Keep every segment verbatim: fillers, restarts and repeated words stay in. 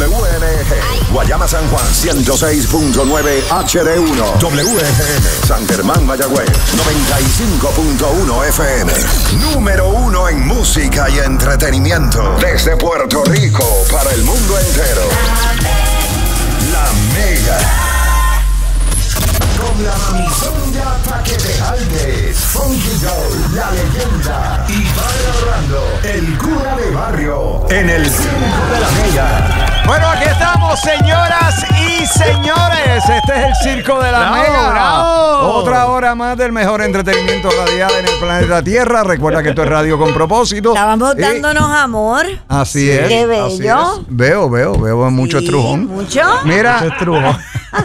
W M G, Guayama San Juan, ciento seis punto nueve H D uno, W G M, San Germán Mayagüez, noventa y cinco punto uno F M. Número uno en música y entretenimiento, desde Puerto Rico para el mundo entero. La Mega. Con la mamizonga pa' que te jaldes, Funky Joe, la leyenda, y Padre Orlando, el cura de barrio, en el Circo de la Mega. Bueno, aquí estamos, señoras y señores. Este es el Circo de la ¡Bravo, Mega. bravo! Otra hora más del mejor entretenimiento radial en el planeta Tierra. Recuerda que esto es radio con propósito. Estábamos Y- dándonos amor. Así es. Qué así bello. es. Veo, veo, veo mucho Sí, estrujón. ¿mucho? Mira. Mucho estrujón.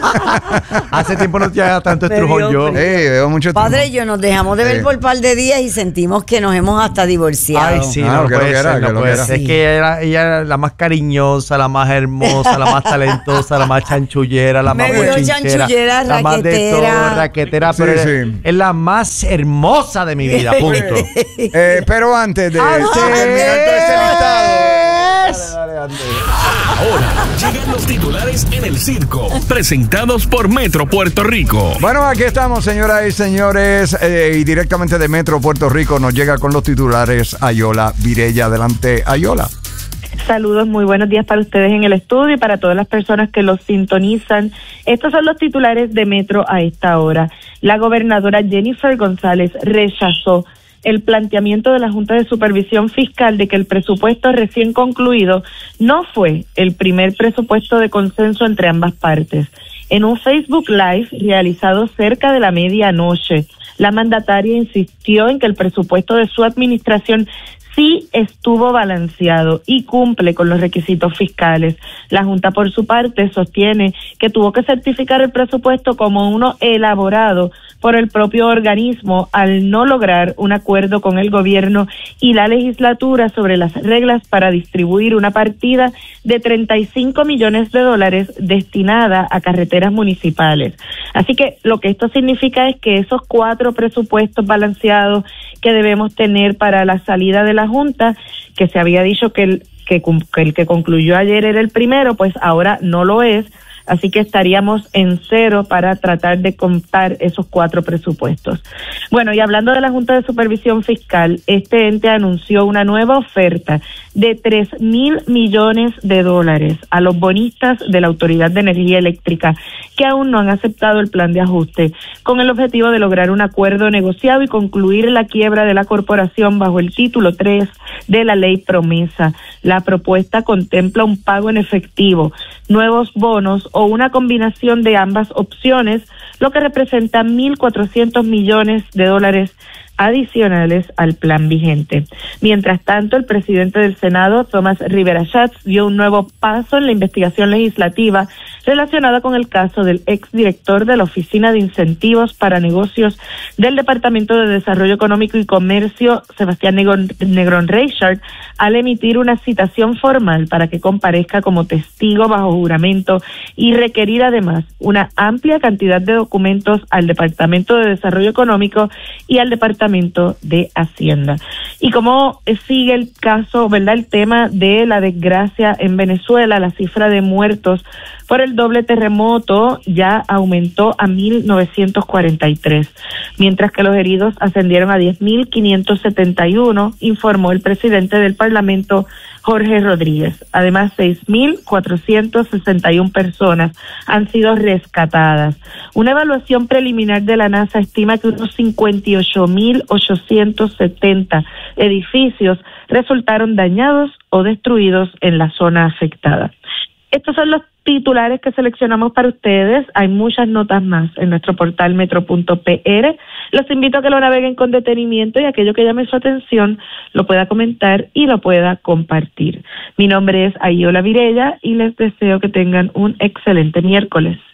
Hace tiempo no te haga tanto Me estrujón dio yo. frío. Ey, veo mucho estrujón. Padre y yo nos dejamos de ver Sí. por un par de días y sentimos que nos hemos hasta divorciado. Ay, sí, Ah, no, que no lo puede que era, ser, que no lo puede que era. ser. Es que ella era, ella era la más cariñosa, la más hermosa, la más talentosa, la más chanchullera, la más Me dio bochinchera, chanchullera, la más de todo, raquetera. raquetera, Sí, pero es, sí. es la más hermosa de mi vida, punto. Eh, pero antes de Antes. terminar todo este listado. Dale, dale, Andrés. Ahora llegan los titulares en el circo, presentados por Metro Puerto Rico. Bueno, aquí estamos, señoras y señores, eh, y directamente de Metro Puerto Rico nos llega con los titulares Ayola Virella. Adelante, Ayola. Saludos, muy buenos días para ustedes en el estudio y para todas las personas que los sintonizan. Estos son los titulares de Metro a esta hora. La gobernadora Jennifer González rechazó el planteamiento de la Junta de Supervisión Fiscal de que el presupuesto recién concluido no fue el primer presupuesto de consenso entre ambas partes. En un Facebook Live realizado cerca de la medianoche, la mandataria insistió en que el presupuesto de su administración sí estuvo balanceado y cumple con los requisitos fiscales. La Junta, por su parte, sostiene que tuvo que certificar el presupuesto como uno elaborado por el propio organismo al no lograr un acuerdo con el gobierno y la legislatura sobre las reglas para distribuir una partida de treinta y cinco millones de dólares destinada a carreteras municipales. Así que lo que esto significa es que esos cuatro presupuestos balanceados que debemos tener para la salida de la Junta, que se había dicho que el que, que el que concluyó ayer era el primero, pues ahora no lo es. Así que estaríamos en cero para tratar de contar esos cuatro presupuestos. Bueno, y hablando de la Junta de Supervisión Fiscal, este ente anunció una nueva oferta de tres mil millones de dólares a los bonistas de la Autoridad de Energía Eléctrica que aún no han aceptado el plan de ajuste, con el objetivo de lograr un acuerdo negociado y concluir la quiebra de la corporación bajo el título tres de la ley promesa. La propuesta contempla un pago en efectivo, nuevos bonos o una combinación de ambas opciones, lo que representa mil cuatrocientos millones de dólares adicionales al plan vigente. Mientras tanto, el presidente del Senado, Tomás Rivera Schatz, dio un nuevo paso en la investigación legislativa relacionada con el caso del exdirector de la Oficina de Incentivos para Negocios del Departamento de Desarrollo Económico y Comercio, Sebastián Negrón, Negrón Reichard, al emitir una citación formal para que comparezca como testigo bajo juramento y requerir además una amplia cantidad de documentos al Departamento de Desarrollo Económico y al Departamento de Hacienda. Y como sigue el caso, ¿verdad? El tema de la desgracia en Venezuela, la cifra de muertos por el doble terremoto ya aumentó a mil novecientos cuarenta y tres, mientras que los heridos ascendieron a diez mil quinientos setenta y uno, informó el presidente del Parlamento, Jorge Rodríguez. Además, seis mil cuatrocientos sesenta y una personas han sido rescatadas. Una evaluación preliminar de la NASA estima que unos cincuenta y ocho mil ochocientos setenta edificios resultaron dañados o destruidos en la zona afectada. Estos son los titulares que seleccionamos para ustedes. Hay muchas notas más en nuestro portal metro punto p r. Los invito a que lo naveguen con detenimiento y aquello que llame su atención lo pueda comentar y lo pueda compartir. Mi nombre es Ayola Virella y les deseo que tengan un excelente miércoles.